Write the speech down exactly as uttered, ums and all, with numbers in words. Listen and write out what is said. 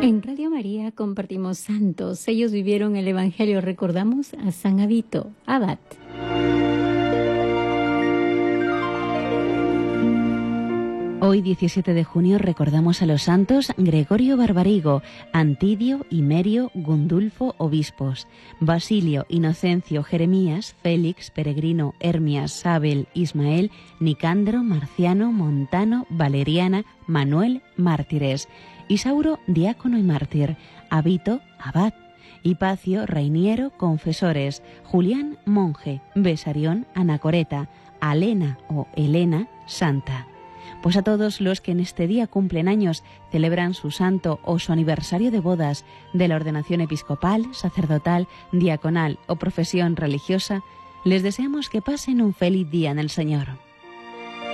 En Radio María compartimos santos. Ellos vivieron el Evangelio. Recordamos a San Avito, abad. Hoy, diecisiete de junio, recordamos a los santos Gregorio Barbarigo, Antidio, Imerio, Gundulfo, obispos, Basilio, Inocencio, Jeremías, Félix, Peregrino, Hermias, Sabel, Ismael, Nicandro, Marciano, Montano, Valeriana, Manuel, mártires, Isauro, diácono y mártir, Avito, abad, Hipacio, reiniero, confesores, Julián, monje, Besarión, anacoreta, Alena o Elena, santa. Pues a todos los que en este día cumplen años, celebran su santo o su aniversario de bodas, de la ordenación episcopal, sacerdotal, diaconal o profesión religiosa, les deseamos que pasen un feliz día en el Señor.